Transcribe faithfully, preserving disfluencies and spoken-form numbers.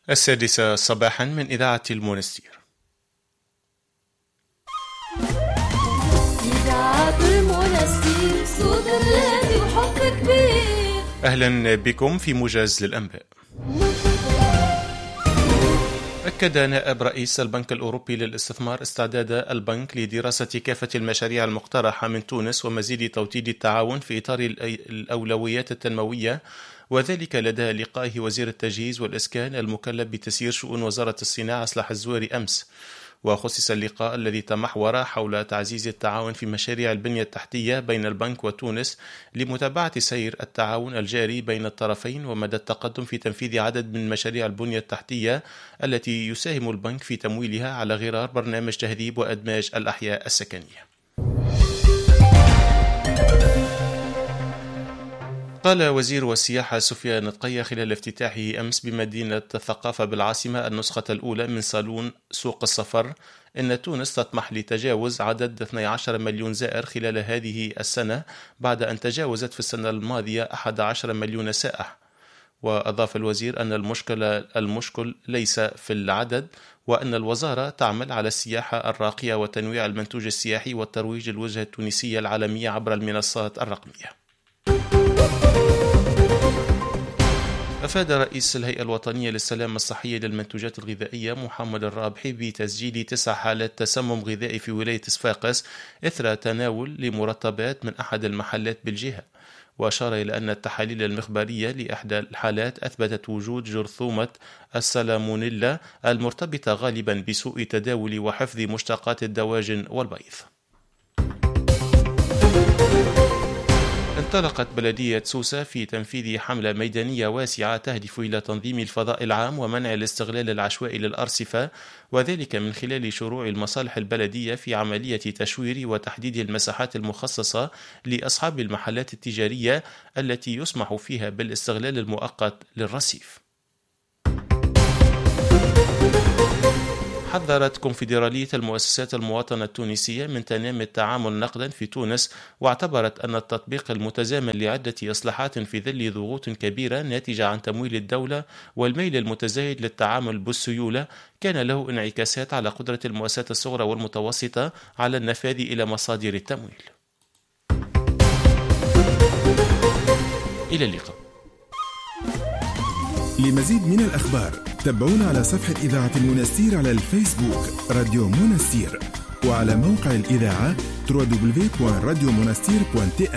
السادسة صباحا من إذاعة المنستير. إذاعة المنستير صوت الذي وحب كبير. أهلا بكم في موجز للأنباء. أكد نائب رئيس البنك الأوروبي للاستثمار استعداد البنك لدراسة كافة المشاريع المقترحة من تونس ومزيد توطيد التعاون في إطار الأولويات التنموية، وذلك لدى لقائه وزير التجهيز والإسكان المكلف بتسيير شؤون وزارة الصناعة صلاح الزويري أمس. وخصص اللقاء الذي تمحور حول تعزيز التعاون في مشاريع البنية التحتية بين البنك وتونس لمتابعة سير التعاون الجاري بين الطرفين ومدى التقدم في تنفيذ عدد من مشاريع البنية التحتية التي يساهم البنك في تمويلها على غرار برنامج تهذيب وإدماج الأحياء السكنية. قال وزير السياحة سفيان الطقية خلال افتتاحه أمس بمدينة الثقافة بالعاصمة النسخة الأولى من صالون سوق السفر إن تونس تطمح لتجاوز عدد اثني عشر مليون زائر خلال هذه السنة بعد أن تجاوزت في السنة الماضية أحد عشر مليون سائح. وأضاف الوزير أن المشكلة المشكل ليس في العدد، وأن الوزارة تعمل على السياحة الراقية وتنويع المنتوج السياحي والترويج للوجهة التونسية العالمية عبر المنصات الرقمية. أفاد رئيس الهيئة الوطنية للسلامة الصحية للمنتوجات الغذائية محمد الرابحي بتسجيل تسع حالات تسمم غذائي في ولاية صفاقس إثر تناول لمرطبات من أحد المحلات بالجهة، وأشار إلى أن التحاليل المخبرية لإحدى الحالات أثبتت وجود جرثومة السالمونيلا المرتبطة غالبا بسوء تداول وحفظ مشتقات الدواجن والبيض. انطلقت بلدية سوسة في تنفيذ حملة ميدانية واسعة تهدف إلى تنظيم الفضاء العام ومنع الاستغلال العشوائي للأرصفة، وذلك من خلال شروع المصالح البلدية في عملية تشوير وتحديد المساحات المخصصة لأصحاب المحلات التجارية التي يسمح فيها بالاستغلال المؤقت للرصيف. حذرت كونفدرالية المؤسسات المواطنة التونسية من تنامي التعامل نقدا في تونس، واعتبرت أن التطبيق المتزامن لعدة إصلاحات في ظل ضغوط كبيرة ناتجة عن تمويل الدولة والميل المتزايد للتعامل بالسيولة كان له انعكاسات على قدرة المؤسسات الصغرى والمتوسطة على النفاذ إلى مصادر التمويل. إلى اللقاء. لمزيد من الأخبار تابعونا على صفحة إذاعة المنستير على الفيسبوك راديو منستير، وعلى موقع الإذاعة دبليو دبليو دبليو دوت راديو منستير دوت تي